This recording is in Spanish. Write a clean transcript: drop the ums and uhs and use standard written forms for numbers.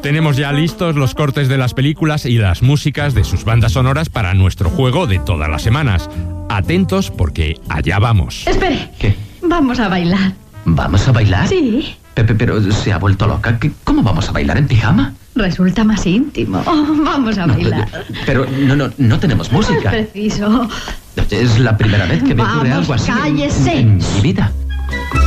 Tenemos ya listos los cortes de las películas y las músicas de sus bandas sonoras para nuestro juego de todas las semanas. Atentos porque allá vamos. Espere. ¿Qué? Vamos a bailar. ¿Vamos a bailar? Sí. Pepe, pero se ha vuelto loca. ¿Cómo vamos a bailar en pijama? Resulta más íntimo. Vamos a bailar. Pero no tenemos música. No es preciso. Es la primera vez que me ocurre algo así cállese. en mi vida.